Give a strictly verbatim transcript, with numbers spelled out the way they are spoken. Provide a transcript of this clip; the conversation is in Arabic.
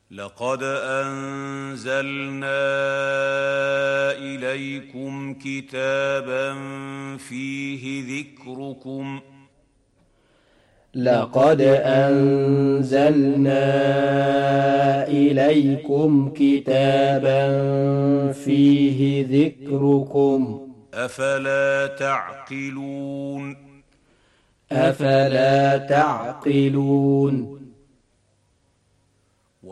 لقد أنزلنا إليكم كتابا فيه ذكركم لقد أنزلنا إليكم كتابا فيه ذكركم أفلا تعقلون أفلا تعقلون